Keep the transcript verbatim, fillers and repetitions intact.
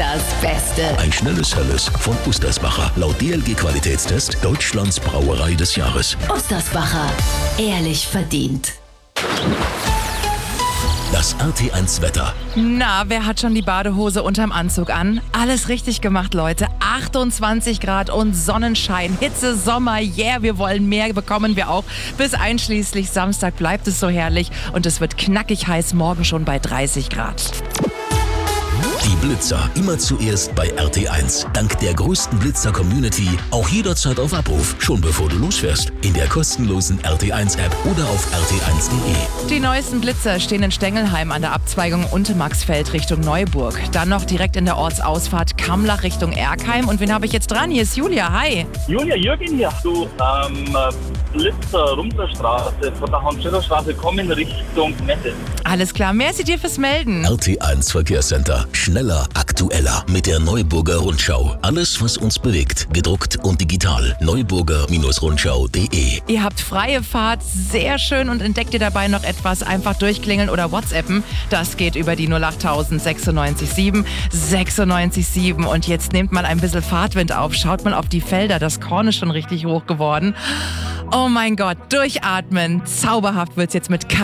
das Beste. Ein schnelles Helles von Ustersbacher. Laut D L G-Qualitätstest Deutschlands Brauerei des Jahres. Ustersbacher. Ehrlich verdient. Das R T eins Wetter. Na, wer hat schon die Badehose unterm Anzug an? Alles richtig gemacht, Leute. achtundzwanzig Grad und Sonnenschein, Hitze, Sommer, yeah, wir wollen mehr, bekommen wir auch. Bis einschließlich Samstag bleibt es so herrlich und es wird knackig heiß, morgen schon bei dreißig Grad. Die Blitzer, immer zuerst bei R T eins. Dank der größten Blitzer-Community auch jederzeit auf Abruf, schon bevor du losfährst. In der kostenlosen R T eins App oder auf r t eins punkt d e. Die neuesten Blitzer stehen in Stengelheim an der Abzweigung Untermaxfeld Richtung Neuburg. Dann noch direkt in der Ortsausfahrt Kamlach Richtung Erkheim. Und wen habe ich jetzt dran? Hier ist Julia, hi. Julia, Jürgen hier. Du, ähm, Blitzer, Rumserstraße, von der Hans-Schiller-Straße kommen Richtung Mette. Alles klar, merci dir fürs Melden. R T eins Verkehrscenter. Schneller, aktueller. Mit der Neuburger Rundschau. Alles, was uns bewegt. Gedruckt und digital. neuburger Rundschau punkt de. Ihr habt freie Fahrt, sehr schön, und entdeckt ihr dabei noch etwas, einfach durchklingeln oder WhatsAppen. Das geht über die null acht sechsundneunzig sieben sechsundneunzig sieben. Und jetzt nehmt mal ein bisschen Fahrtwind auf, schaut mal auf die Felder, das Korn ist schon richtig hoch geworden. Oh mein Gott, durchatmen, zauberhaft wird's jetzt mit